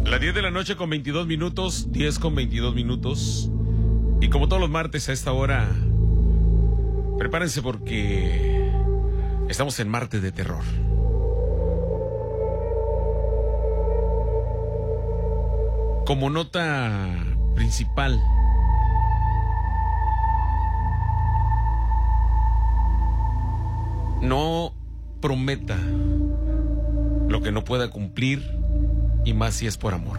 Las 10 de la noche con 22 minutos, 10 con 22 minutos. Y como todos los martes a esta hora, prepárense porque estamos en martes de terror. Como nota principal, no prometa lo que no pueda cumplir, y más si es por amor.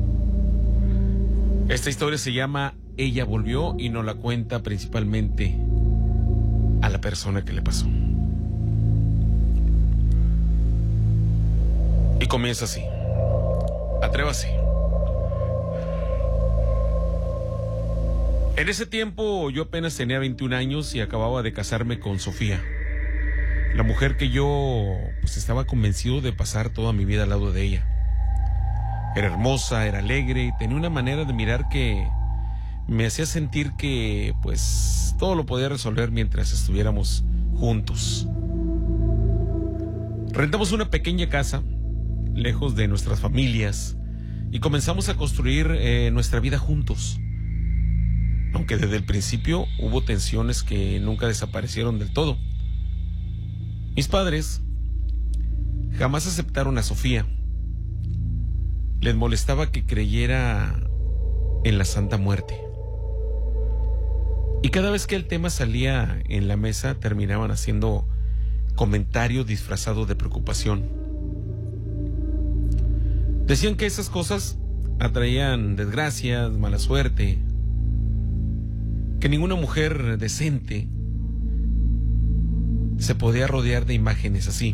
Esta historia se llama Ella volvió y nos la cuenta principalmente a la persona que le pasó. Y comienza así. Atrévase. En ese tiempo yo apenas tenía 21 años y acababa de casarme con Sofía, la mujer que yo estaba convencido de pasar toda mi vida al lado de ella. Era hermosa, era alegre y tenía una manera de mirar que me hacía sentir que todo lo podía resolver mientras estuviéramos juntos. Rentamos una pequeña casa lejos de nuestras familias y comenzamos a construir nuestra vida juntos. Aunque desde el principio hubo tensiones que nunca desaparecieron del todo. Mis padres jamás aceptaron a Sofía. Les molestaba que creyera en la Santa Muerte. Y cada vez que el tema salía en la mesa, terminaban haciendo comentarios disfrazados de preocupación. Decían que esas cosas atraían desgracias, mala suerte, que ninguna mujer decente se podía rodear de imágenes así.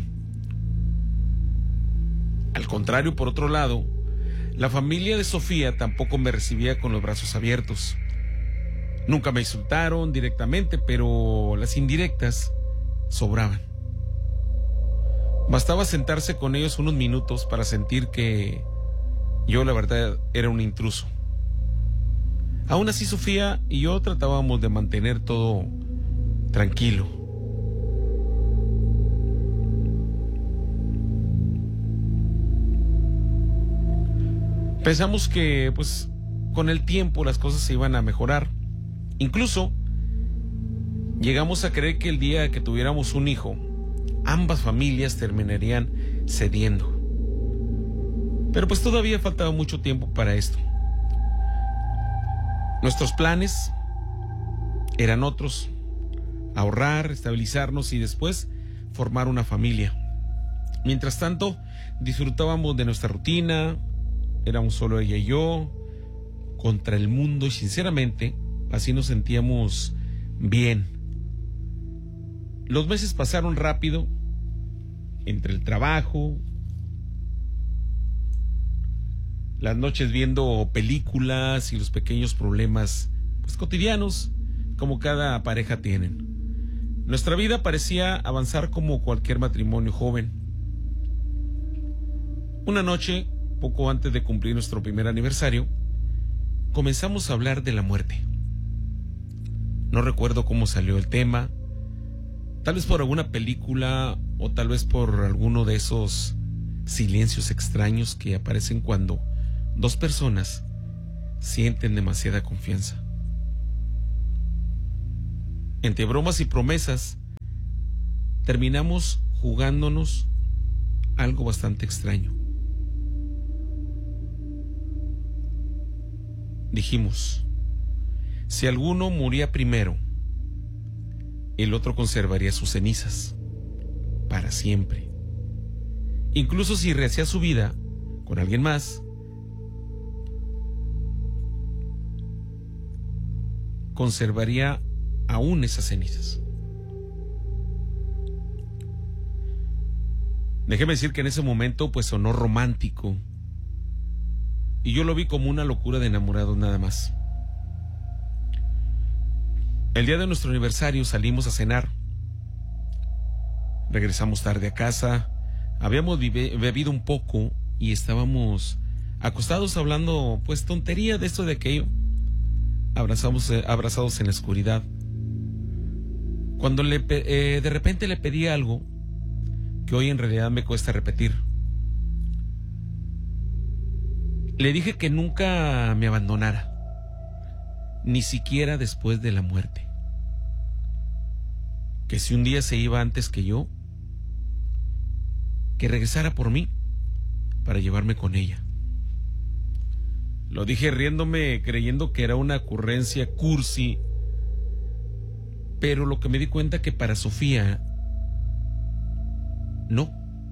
Al contrario, por otro lado, la familia de Sofía tampoco me recibía con los brazos abiertos. Nunca me insultaron directamente, pero las indirectas sobraban. Bastaba sentarse con ellos unos minutos para sentir que yo, la verdad, era un intruso. Aún así, Sofía y yo tratábamos de mantener todo tranquilo. Pensamos que, con el tiempo las cosas se iban a mejorar. Incluso llegamos a creer que el día que tuviéramos un hijo, ambas familias terminarían cediendo. Pero todavía faltaba mucho tiempo para esto. Nuestros planes eran otros: ahorrar, estabilizarnos y después formar una familia. Mientras tanto, disfrutábamos de nuestra rutina. Éramos solo ella y yo contra el mundo y sinceramente así nos sentíamos bien. Los meses pasaron rápido entre el trabajo, las noches viendo películas y los pequeños problemas cotidianos como cada pareja tienen. Nuestra vida parecía avanzar como cualquier matrimonio joven. Una noche, poco antes de cumplir nuestro primer aniversario, comenzamos a hablar de la muerte. No recuerdo cómo salió el tema, tal vez por alguna película o tal vez por alguno de esos silencios extraños que aparecen cuando dos personas sienten demasiada confianza. Entre bromas y promesas, terminamos jugándonos algo bastante extraño. Dijimos, si alguno moría primero, el otro conservaría sus cenizas para siempre. Incluso si rehacía su vida con alguien más, conservaría aún esas cenizas. Déjeme decir que en ese momento sonó romántico y yo lo vi como una locura de enamorados nada más. El día de nuestro aniversario salimos a cenar. Regresamos tarde a casa. Habíamos bebido un poco y estábamos acostados hablando tontería de esto de aquello, abrazados en la oscuridad, cuando de repente le pedí algo que hoy en realidad me cuesta repetir. Le dije que nunca me abandonara, ni siquiera después de la muerte. Que si un día se iba antes que yo, que regresara por mí para llevarme con ella. Lo dije riéndome, creyendo que era una ocurrencia cursi, pero lo que me di cuenta que para Sofía, no.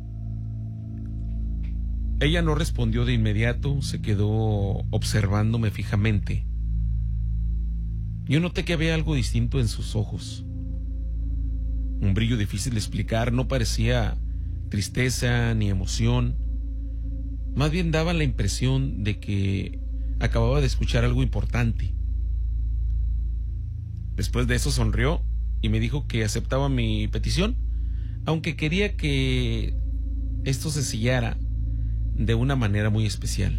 Ella no respondió de inmediato, se quedó observándome fijamente. Yo noté que había algo distinto en sus ojos. Un brillo difícil de explicar, no parecía tristeza ni emoción. Más bien daba la impresión de que acababa de escuchar algo importante. Después de eso sonrió y me dijo que aceptaba mi petición, aunque quería que esto se sellara de una manera muy especial.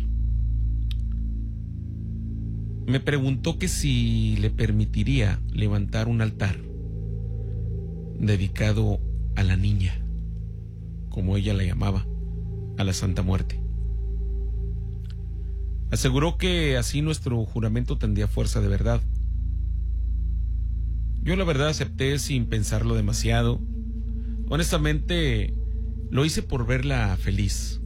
Me preguntó que si le permitiría levantar un altar dedicado a la niña, como ella la llamaba, a la Santa Muerte. Aseguró que así nuestro juramento tendría fuerza de verdad. Yo la verdad acepté sin pensarlo demasiado. Honestamente, lo hice por verla feliz.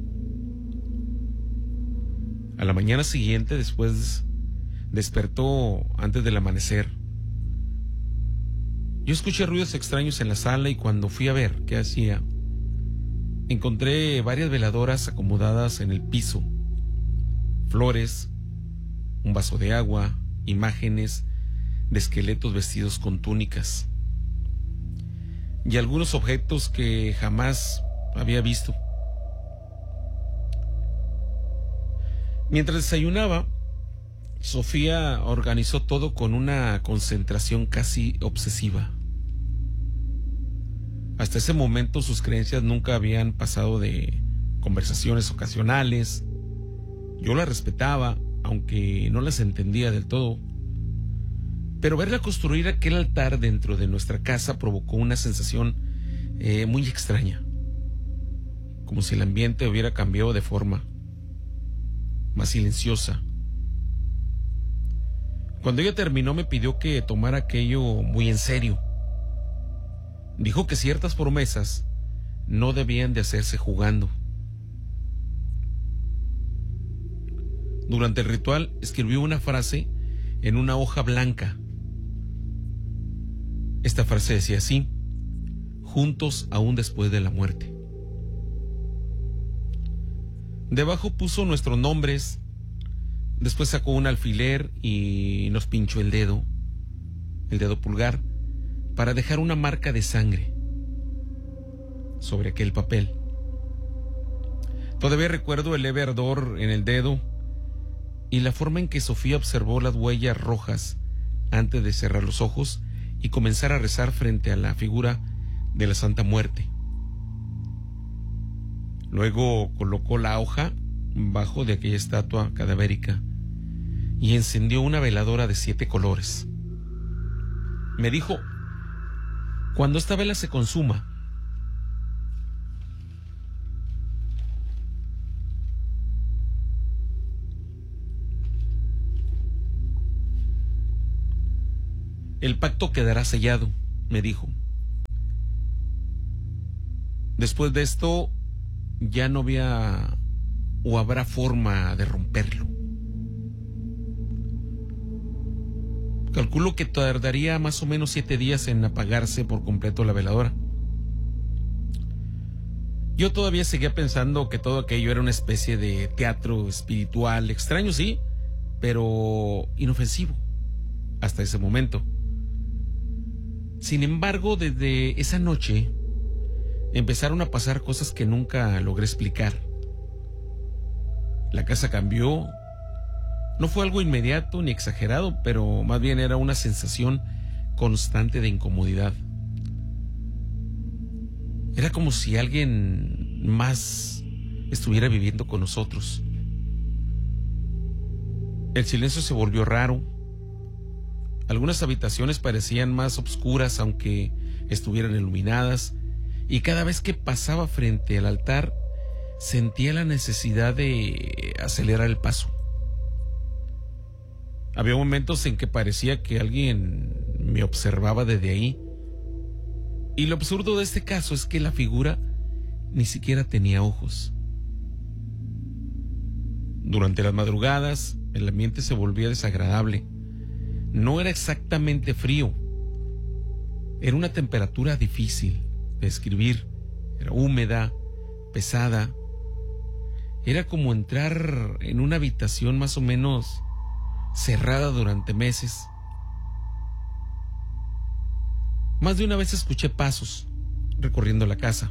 A la mañana siguiente, después despertó antes del amanecer. Yo escuché ruidos extraños en la sala y cuando fui a ver qué hacía, encontré varias veladoras acomodadas en el piso, flores, un vaso de agua, imágenes de esqueletos vestidos con túnicas y algunos objetos que jamás había visto. Mientras desayunaba, Sofía organizó todo con una concentración casi obsesiva. Hasta ese momento sus creencias nunca habían pasado de conversaciones ocasionales. Yo las respetaba, aunque no las entendía del todo. Pero verla construir aquel altar dentro de nuestra casa provocó una sensación muy extraña. Como si el ambiente hubiera cambiado de forma más silenciosa. Cuando ella terminó me pidió que tomara aquello muy en serio. Dijo que ciertas promesas no debían de hacerse jugando. Durante el ritual escribió una frase en una hoja blanca. Esta frase decía así: juntos aún después de la muerte. Debajo puso nuestros nombres. Después sacó un alfiler y nos pinchó el dedo pulgar, para dejar una marca de sangre sobre aquel papel. Todavía recuerdo el leve ardor en el dedo y la forma en que Sofía observó las huellas rojas antes de cerrar los ojos y comenzar a rezar frente a la figura de la Santa Muerte. Luego colocó la hoja bajo de aquella estatua cadavérica y encendió una veladora de 7 colores. Me dijo: cuando esta vela se consuma, el pacto quedará sellado, me dijo. Después de esto, ya no había o habrá forma de romperlo. Calculo que tardaría más o menos 7 días en apagarse por completo la veladora. Yo todavía seguía pensando que todo aquello era una especie de teatro espiritual, extraño sí, pero inofensivo, hasta ese momento. Sin embargo, desde esa noche empezaron a pasar cosas que nunca logré explicar. La casa cambió. No fue algo inmediato ni exagerado, pero más bien era una sensación constante de incomodidad. Era como si alguien más estuviera viviendo con nosotros. El silencio se volvió raro. Algunas habitaciones parecían más oscuras aunque estuvieran iluminadas, y cada vez que pasaba frente al altar sentía la necesidad de acelerar el paso. Había momentos en que parecía que alguien me observaba desde ahí. Y lo absurdo de este caso es que la figura ni siquiera tenía ojos. Durante las madrugadas, el ambiente se volvía desagradable. No era exactamente frío. Era una temperatura difícil de describir. Era húmeda, pesada. Era como entrar en una habitación más o menos cerrada durante meses. Más de una vez escuché pasos recorriendo la casa.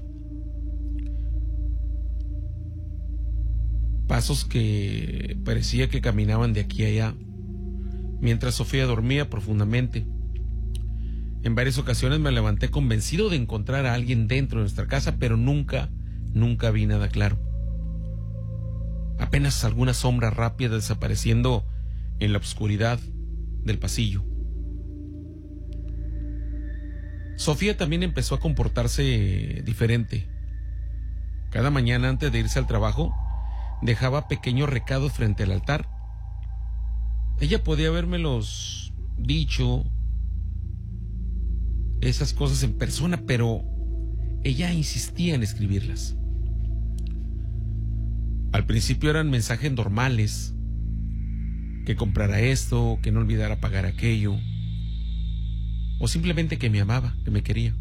Pasos que parecía que caminaban de aquí a allá, mientras Sofía dormía profundamente. En varias ocasiones me levanté convencido de encontrar a alguien dentro de nuestra casa, pero nunca vi nada claro. Apenas alguna sombra rápida desapareciendo en la oscuridad del pasillo. Sofía también empezó a comportarse diferente. Cada mañana antes de irse al trabajo, dejaba pequeños recados frente al altar. Ella podía habérmelos dicho, esas cosas en persona, pero ella insistía en escribirlas. Al principio eran mensajes normales, que comprara esto, que no olvidara pagar aquello, o simplemente que me amaba, que me quería.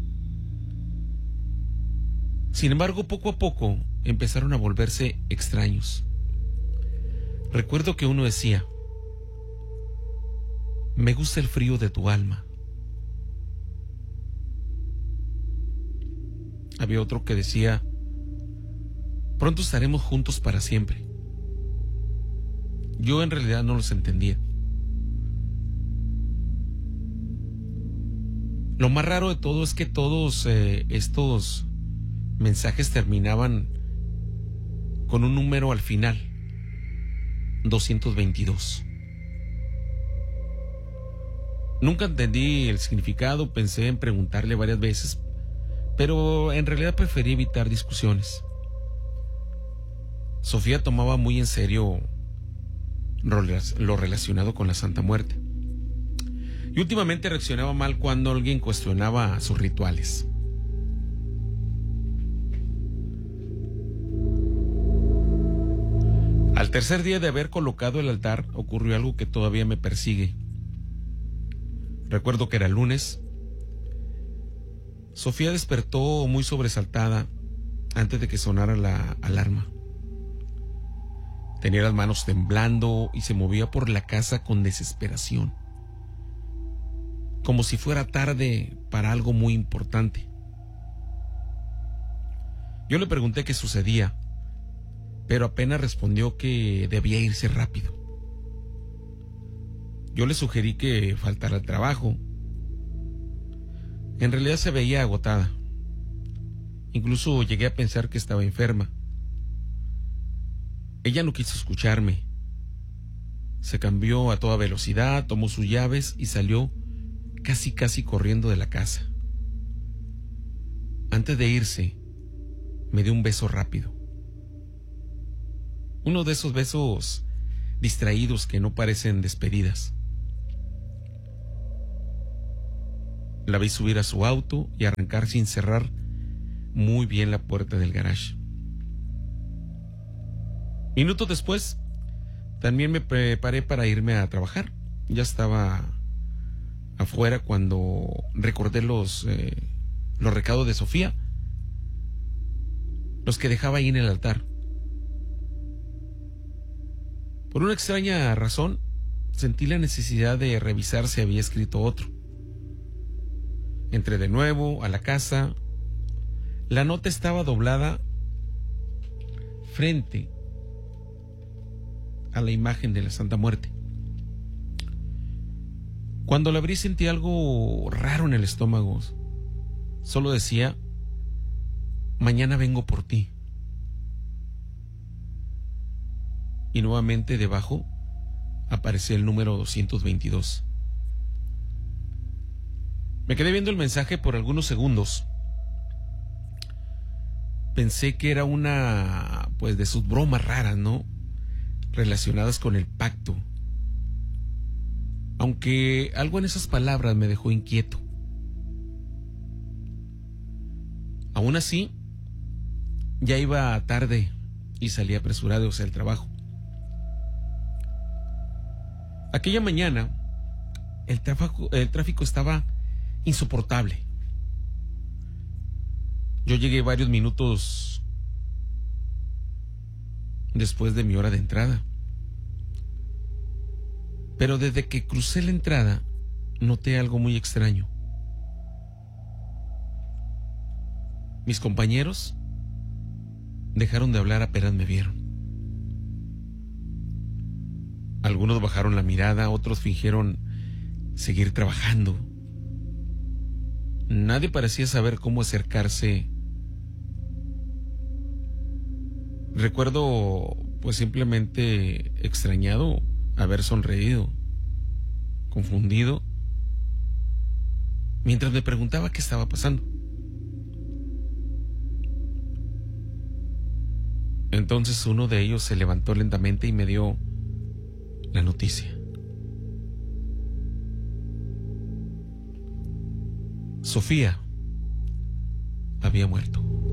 Sin embargo, poco a poco empezaron a volverse extraños. Recuerdo que uno decía: me gusta el frío de tu alma. Había otro que decía: pronto estaremos juntos para siempre. Yo en realidad no los entendía. Lo más raro de todo es que todos estos mensajes terminaban con un número al final: 222. Nunca entendí el significado, pensé en preguntarle varias veces, pero en realidad preferí evitar discusiones. Sofía tomaba muy en serio lo relacionado con la Santa Muerte. Y últimamente reaccionaba mal cuando alguien cuestionaba sus rituales. Al tercer día de haber colocado el altar, ocurrió algo que todavía me persigue. Recuerdo que era lunes. Sofía despertó muy sobresaltada antes de que sonara la alarma. Tenía las manos temblando y se movía por la casa con desesperación, como si fuera tarde para algo muy importante. Yo le pregunté qué sucedía, pero apenas respondió que debía irse rápido. Yo le sugerí que faltara al trabajo. En realidad se veía agotada. Incluso llegué a pensar que estaba enferma. Ella no quiso escucharme. Se cambió a toda velocidad, tomó sus llaves y salió casi corriendo de la casa. Antes de irse, me dio un beso rápido. Uno de esos besos distraídos que no parecen despedidas. La vi subir a su auto y arrancar sin cerrar muy bien la puerta del garage. Minutos después, también me preparé para irme a trabajar. Ya estaba afuera cuando recordé los recados de Sofía, los que dejaba ahí en el altar. Por una extraña razón, sentí la necesidad de revisar si había escrito otro. Entré de nuevo a la casa. La nota estaba doblada frente a la imagen de la Santa Muerte. Cuando la abrí sentí algo raro en el estómago. Solo decía: mañana vengo por ti. Y nuevamente debajo aparecía el número 222. Me quedé viendo el mensaje por algunos segundos. Pensé que era una, pues, de sus bromas raras, ¿no? Relacionadas con el pacto. Aunque algo en esas palabras me dejó inquieto. Aún así, ya iba tarde y salí apresurado hacia el trabajo. Aquella mañana, el tráfico estaba insoportable. Yo llegué varios minutos después de mi hora de entrada. Pero desde que crucé la entrada, noté algo muy extraño. Mis compañeros dejaron de hablar apenas me vieron. Algunos bajaron la mirada, otros fingieron seguir trabajando. Nadie parecía saber cómo acercarse. Recuerdo, pues, simplemente extrañado, haber sonreído, confundido, mientras me preguntaba qué estaba pasando. Entonces uno de ellos se levantó lentamente y me dio la noticia. Sofía había muerto.